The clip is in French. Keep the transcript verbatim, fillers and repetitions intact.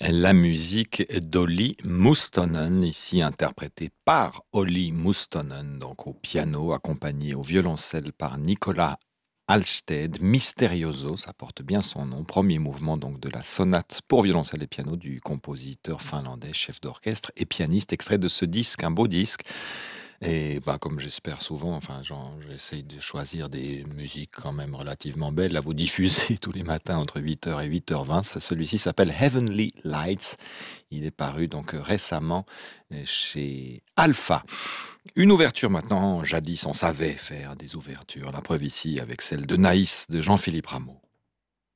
La musique d'Olli Mustonen, ici interprétée par Olli Mustonen, donc au piano, accompagné au violoncelle par Nicolas Alsted, Misterioso, ça porte bien son nom, premier mouvement donc de la sonate pour violoncelle et piano du compositeur finlandais, chef d'orchestre et pianiste, extrait de ce disque, un beau disque. Et bah, comme j'espère souvent, enfin, j'en- j'essaye de choisir des musiques quand même relativement belles à vous diffuser tous les matins entre huit heures et huit heures vingt. Ça, celui-ci s'appelle Heavenly Lights. Il est paru donc euh, récemment euh, chez Alpha. Une ouverture maintenant, jadis on savait faire des ouvertures. La preuve ici avec celle de Naïs de Jean-Philippe Rameau.